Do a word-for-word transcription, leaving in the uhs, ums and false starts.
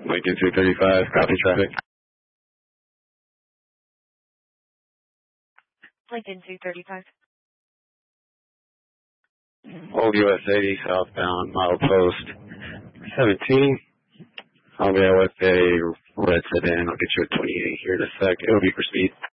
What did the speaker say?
Lincoln two thirty-five, copy traffic. Lincoln two thirty-five. Old U S eighty, southbound, milepost seventeen. I'll be out with a red sedan. I'll get you a twenty-eight here in a sec. It'll be for speed.